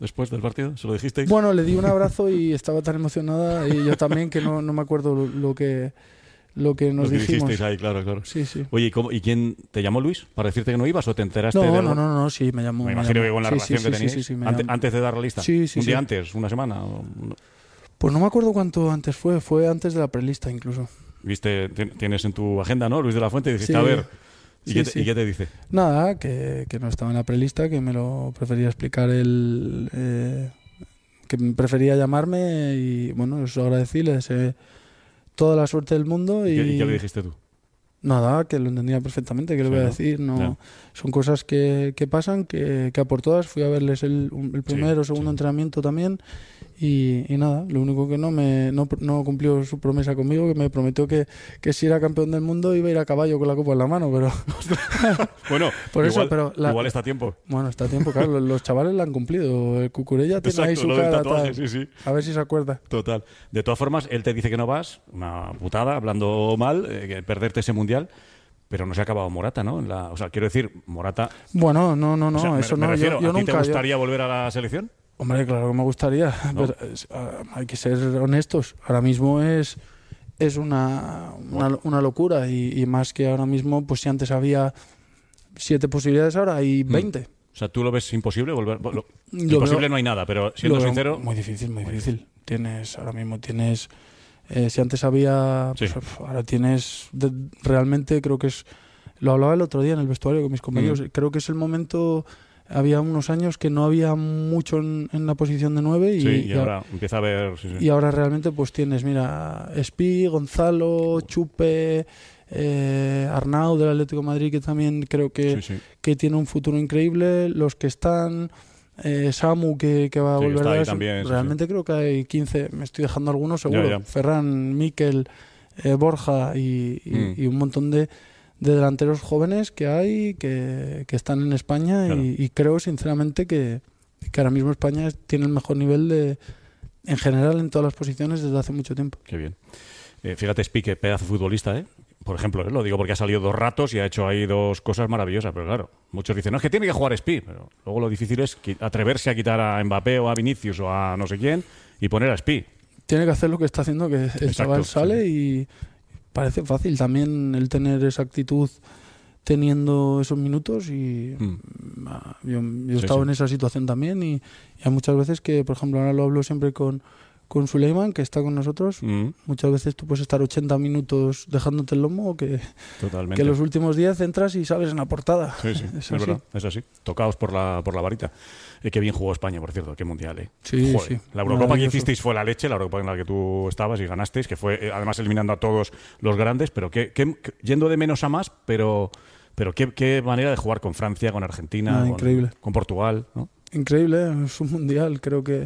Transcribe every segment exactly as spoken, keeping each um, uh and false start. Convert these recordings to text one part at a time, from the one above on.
después del partido? ¿Se lo dijisteis? Bueno, le di un abrazo y estaba tan emocionada, y yo también, que no, no me acuerdo lo, lo que lo que nos lo que dijimos. dijisteis ahí, claro, claro. Sí, sí. Oye, ¿y, cómo, ¿y quién te llamó, Luis, para decirte que no ibas o te enteraste? No, de no, no, no, sí, me llamó. Me, me imagino llamó. que con la sí, relación sí, que sí, tenéis, sí, sí, me antes, llamó. antes de dar la lista, Sí, sí, un sí. día antes, una semana. O... Pues no me acuerdo cuánto antes fue, fue antes de la prelista incluso. Viste, tienes en tu agenda, ¿no? Luis de la Fuente, y dijiste, Sí. a ver, ¿y, Sí, qué te, sí. ¿y qué te dice? Nada, que, que no estaba en la prelista, que me lo prefería explicar él, eh, que prefería llamarme, y bueno, os agradecí, le deseé toda la suerte del mundo. ¿Y, y qué, ¿y qué le dijiste tú? Nada, que lo entendía perfectamente, que le Sí, voy a ¿no? decir. No, Ya. son cosas que, que pasan, que, que a por todas fui a verles el, un- el primer Sí, o segundo sí. entrenamiento también, y, y nada, lo único que no me no, no cumplió su promesa conmigo, que me prometió que, que si era campeón del mundo iba a ir a caballo con la copa en la mano, pero Bueno, por igual, eso, pero la- igual está a tiempo. bueno, está a tiempo, claro, los, los chavales la han cumplido. El Cucurella tiene ahí Exacto, su lo del cara, tatuaje, tal. sí, sí. A ver si se acuerda. Total. De todas formas, él te dice que no vas, una putada, hablando mal, eh, que perderte ese mundial, pero no se ha acabado Morata, ¿no? En la, o sea, quiero decir, Morata... Bueno, no, no, no, o sea, me- eso me no. refiero, yo, yo ¿a ti nunca. te yo- gustaría volver a la selección? Hombre, claro que me gustaría, ¿No? pero es- ah, hay que ser honestos. Ahora mismo es es una, una, una locura, y, y más que ahora mismo, pues si antes había siete posibilidades, ahora hay veinte. O sea, ¿tú lo ves imposible volver? Lo- Lo imposible veo- no hay nada, pero siendo Lo veo sincero... muy difícil, muy difícil. Tienes, ahora mismo tienes, eh, si antes había, pues, Sí. ahora tienes, de- realmente creo que es, lo hablaba el otro día en el vestuario con mis compañeros, Mm. creo que es el momento, había unos años que no había mucho en, en la posición de nueve, y, Sí, y, y a- ahora empieza a haber... sí, sí. y ahora realmente pues tienes, mira, Espi, Gonzalo, Chupe, eh, Arnau del Atlético de Madrid, que también creo que, Sí, sí. que tiene un futuro increíble, los que están, eh, Samu, que, que va a Sí, que volver está a ahí eso. también, sí, Realmente creo que hay quince, me estoy dejando algunos seguro, Ya, ya. Ferran, Miquel, eh, Borja y, y- Mm. y un montón de, de delanteros jóvenes que hay, que, que están en España, Claro. y, y creo sinceramente que, que ahora mismo España es- tiene el mejor nivel de, en general, en todas las posiciones desde hace mucho tiempo. Qué bien. Eh, fíjate, Spique, pedazo de futbolista, ¿eh? Por ejemplo, ¿eh? Lo digo porque ha salido dos ratos y ha hecho ahí dos cosas maravillosas, pero claro, muchos dicen, no, es que tiene que jugar Spi, pero luego lo difícil es qui- atreverse a quitar a Mbappé o a Vinicius o a no sé quién y poner a Spi. Tiene que hacer lo que está haciendo, que el Exacto, chaval sale, y parece fácil también el tener esa actitud teniendo esos minutos, y Mm. ah, yo, yo he Sí, estado sí. en esa situación también, y, y hay muchas veces que, por ejemplo, ahora lo hablo siempre con, con Suleiman, que está con nosotros. Mm, Muchas veces tú puedes estar ochenta minutos dejándote el lomo, o que, totalmente. que los últimos diez entras y sales en la portada. Sí, sí, Es es, así. verdad, es así. Tocaos por la, por la varita. Eh, qué bien jugó España, por cierto, qué mundial, ¿eh? Sí, Joder, sí. La Eurocopa que Maravilloso. hicisteis fue la leche, la Eurocopa en la que tú estabas y ganasteis, que fue eh, además eliminando a todos los grandes, pero qué, qué- qué- yendo de menos a más, pero, pero qué, qué manera de jugar con Francia, con Argentina, Ah, con, increíble. con Portugal, ¿no? Increíble, ¿eh? Es un mundial, creo que,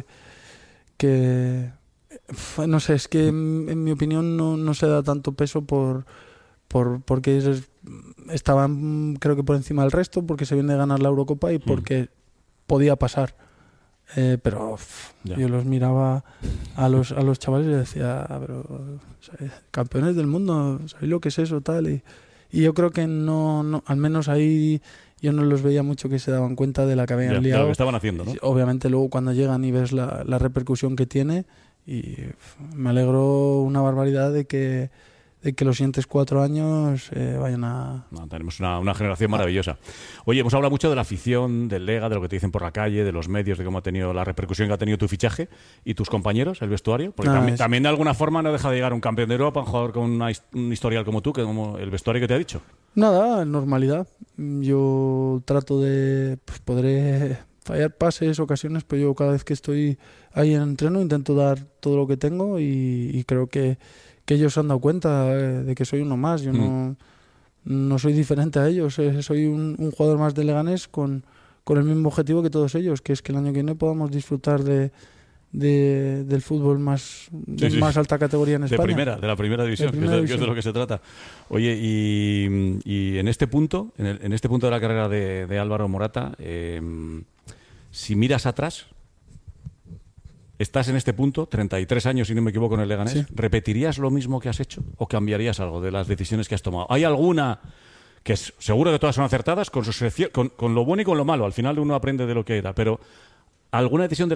que uf, no sé, es que en, en mi opinión no, no se da tanto peso por, por porque es- estaban, creo que por encima del resto, porque se viene de ganar la Eurocopa y porque podía pasar. Eh, pero uf, Ya. yo los miraba a los a los chavales y les decía, "Ah, pero ¿sabes? Campeones del mundo, ¿sabéis lo que es eso?" Tal, y, y yo creo que no, no, al menos ahí yo no los veía mucho que se daban cuenta de la que habían Ya, de liado. lo que estaban haciendo, ¿no? Obviamente luego cuando llegan y ves la, la repercusión que tiene, y uf, me alegro una barbaridad de que, de que los siguientes cuatro años eh, vayan a... No, tenemos una, una generación maravillosa. Oye, hemos hablado mucho de la afición, del Lega, de lo que te dicen por la calle, de los medios, de cómo ha tenido la repercusión que ha tenido tu fichaje y tus compañeros, el vestuario. Porque Ah, también, es- también de alguna forma no deja de llegar un campeón de Europa, un jugador con una his- un historial como tú, que como el vestuario que te ha dicho. Nada, normalidad. Yo trato de... Pues podré fallar pases, ocasiones, pero yo cada vez que estoy ahí en entreno intento dar todo lo que tengo, y, y creo que, que ellos se han dado cuenta eh, de que soy uno más. Yo Mm. no, no soy diferente a ellos. eh, Soy un, un jugador más de Leganés con, con el mismo objetivo que todos ellos, que es que el año que viene podamos disfrutar de, de- del fútbol más, de Sí, sí. más alta categoría en De España. primera, de la primera división, De primera que, es de, que es de división. lo que se trata. Oye, y, y en este punto, en, el- en este punto de la carrera de, de Álvaro Morata, eh, si miras atrás, estás en este punto, treinta y tres años, si no me equivoco, en el Leganés, Sí. ¿repetirías lo mismo que has hecho o cambiarías algo de las decisiones que has tomado? ¿Hay alguna que es, seguro que todas son acertadas, con, su selección- con, con lo bueno y con lo malo? Al final uno aprende de lo que era, pero ¿Alguna decisión